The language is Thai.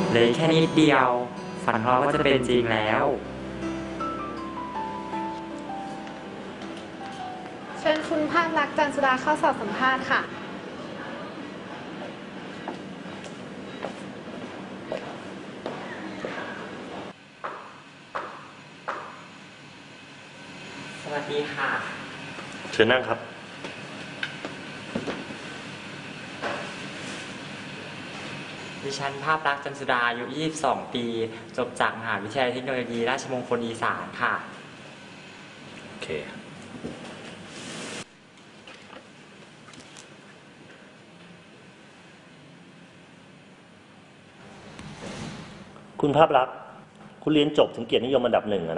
เลยแค่นิดเดียวฝันของเราก็จะเป็นจริงแล้วเชิญคุณภาพลักษณ์ จันทร์สุดาเข้าสอบสัมภาษณ์ค่ะสวัสดีค่ะเชิญนั่งครับดิฉันภาพลักษณ์ จันทร์สุดาอายุ 22 ปี จบจากมหาวิทยาลัยเทคโนโลยีราชมงคลอีสานค่ะโอเค คุณภาพลักษณ์ คุณเรียนจบถึงเกียรตินิยมอันดับ 1นะ